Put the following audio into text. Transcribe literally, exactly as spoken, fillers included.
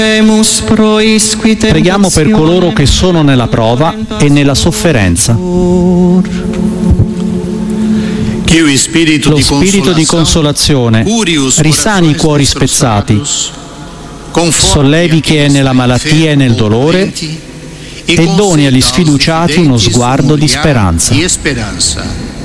Preghiamo per coloro che sono nella prova e nella sofferenza. Lo Spirito di consolazione risani i cuori spezzati, sollevi chi è nella malattia e nel dolore e doni agli sfiduciati uno sguardo di speranza.